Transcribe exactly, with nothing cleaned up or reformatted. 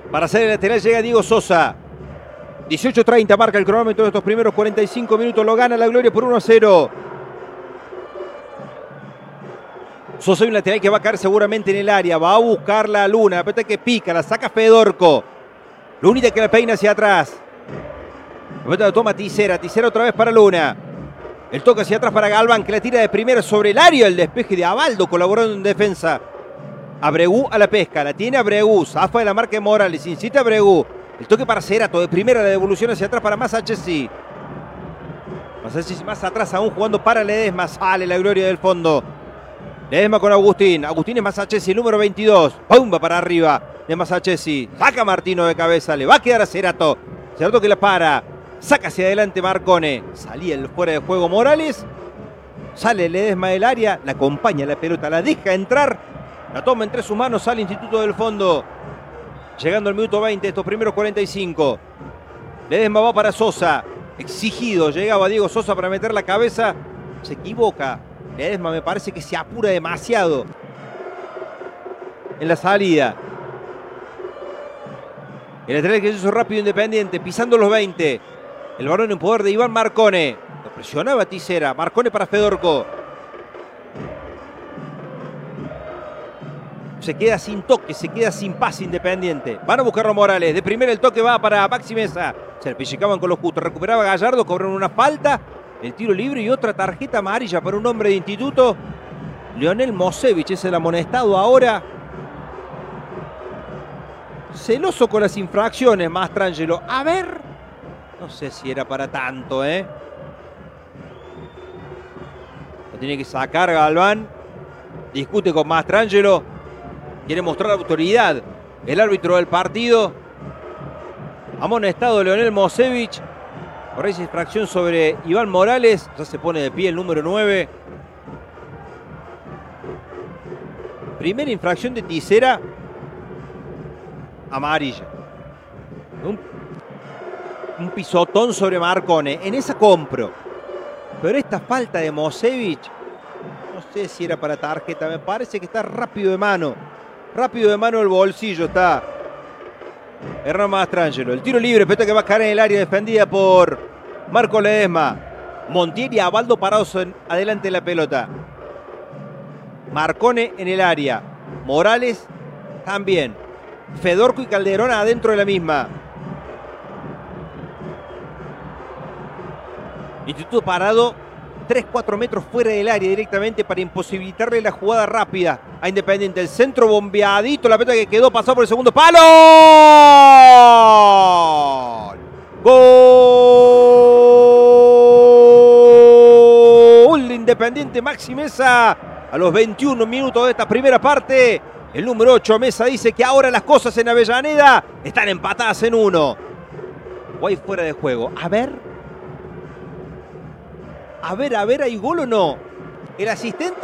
Para hacer el lateral llega Diego Sosa. dieciocho treinta marca el cronómetro de estos primeros cuarenta y cinco minutos. Lo gana la Gloria por uno a cero. Sosa, un lateral que va a caer seguramente en el área. Va a buscar la Luna. La pelota que pica, la saca Fedorco. Lunita que la peina hacia atrás. La pelota la toma Tisera. Tisera otra vez para Luna. El toque hacia atrás para Galván, que la tira de primera sobre el área. El despeje de Abaldo colaborando en defensa. Abregu a la pesca. La tiene Abregu. Zafa de la marca de Morales. Incita a Abregu. El toque para Cerato. De primera la devolución hacia atrás para Masachesi. Masachesi más atrás aún jugando para Ledesma. Sale la Gloria del fondo. Ledesma con Agustín. Agustín es Masachesi, el número veintidós. Pumba para arriba de Masachesi. Saca Martino de cabeza. Le va a quedar a Cerato. Cerato que la para. Saca hacia adelante Marcone. Salía el fuera de juego Morales. Sale Ledesma del área. La acompaña la pelota. La deja entrar. La toma entre sus manos. Sale Instituto del Fondo. Llegando al minuto veinte. Estos primeros cuarenta y cinco. Ledesma va para Sosa. Exigido. Llegaba Diego Sosa para meter la cabeza. Se equivoca. Ledesma me parece que se apura demasiado en la salida. El lateral que se hizo rápido Independiente, pisando los veinte. El balón en poder de Iván Marcone. Lo presionaba Tisera. Marcone para Fedorco. Se queda sin toque, se queda sin pase Independiente. Van a buscarlo Morales. De primera el toque va para Maxi Mesa. Se pellizcaban con los justos. Recuperaba Gallardo, cobraron una falta. El tiro libre y otra tarjeta amarilla para un hombre de Instituto. Leonel Mosevich es el amonestado ahora. Celoso con las infracciones, Mastrangelo. A ver. No sé si era para tanto, ¿eh? Lo tiene que sacar Galván. Discute con Mastrangelo. Quiere mostrar autoridad. El árbitro del partido. Amonestado Leonel Mosevich. Por esa infracción sobre Iván Morales. Ya se pone de pie el número nueve. Primera infracción de Tisera. Amarilla. Un, un pisotón sobre Marcone. En esa compro. Pero esta falta de Mosevich. No sé si era para tarjeta. Me parece que está rápido de mano. Rápido de mano el bolsillo está. Hernán Mastrangelo. El tiro libre, pelota que va a caer en el área defendida por Marco Ledesma. Montiel y Abaldo parados en, adelante de la pelota. Marcone en el área. Morales también. Fedorco y Calderón adentro de la misma. Instituto parado tres cuatro metros fuera del área directamente para imposibilitarle la jugada rápida a Independiente. El centro bombeadito, la pelota que quedó, pasó por el segundo palo. Gol de Independiente, Maxi Mesa a los veintiún minutos de esta primera parte. El número ocho, Mesa, dice que ahora las cosas en Avellaneda están empatadas en uno. Guay fuera de juego. A ver. A ver, a ver, ¿hay gol o no? El asistente